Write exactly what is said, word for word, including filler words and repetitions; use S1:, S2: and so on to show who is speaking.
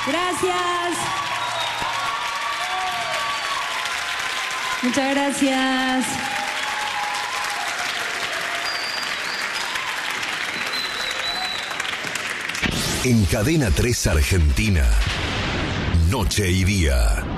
S1: Gracias. Muchas gracias.
S2: En Cadena tres Argentina, Noche y Día.